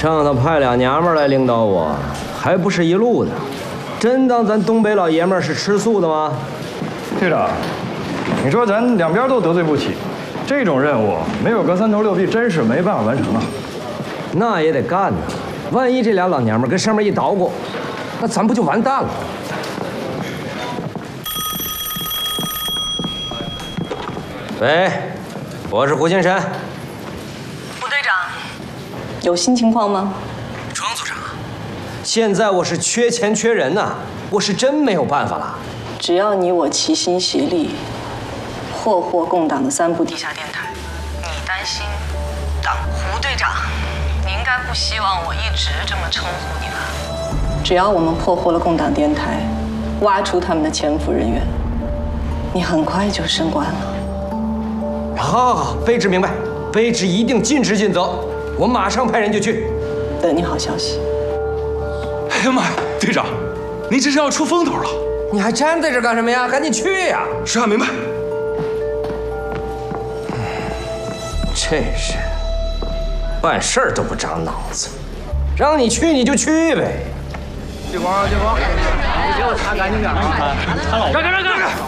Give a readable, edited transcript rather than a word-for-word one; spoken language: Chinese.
上头派俩娘们来领导我，还不是一路的，真当咱东北老爷们是吃素的吗？ 队长，你说咱两边都得罪不起，这种任务没有个三头六臂，真是没办法完成啊。 那也得干呐，万一这俩老娘们跟上面一捣鼓，那咱不就完蛋了？喂，我是胡金山。 胡队长，有新情况吗？ 庄组长，现在我是缺钱缺人呐，我是真没有办法了。 只要你我齐心协力，破获共党的3部地下电台。你担心党？胡队长，你应该不希望我一直这么称呼你吧？只要我们破获了共党电台，挖出他们的潜伏人员，你很快就升官了。 好，卑职明白，卑职一定尽职尽责，我马上派人就去。 等你好消息。 哎呀妈呀，队长，您这是要出风头了！ 你还站在这干什么呀？赶紧去呀！ 是啊，明白。 这人办事儿都不长脑子，让你去你就去呗。 激光，激光，你给我擦干净点啊！ 让开！